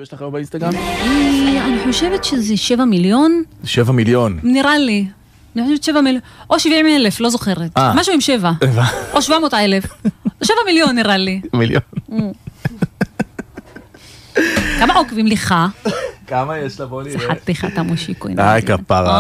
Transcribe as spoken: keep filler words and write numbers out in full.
יש לך באינסטגרם? אני חושבת שזה שבע מיליון. שבע מיליון. נראה לי. אני חושבת שבע מיליון. או שבעים אלף, לא זוכרת. משהו עם שבע. או שבע מאות אלף. שבע מיליון נראה לי. מיליון. כמה עוקבים לך? כמה יש לה? בוא נראה. זה חתיכת המושיקו. איי, כפרה.